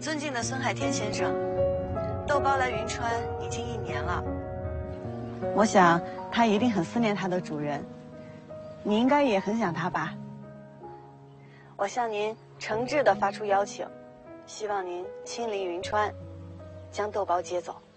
尊敬的孙海天先生，豆包来云川已经1年了，我想他一定很思念他的主人，你应该也很想他吧？我向您诚挚地发出邀请，希望您亲临云川，将豆包接走。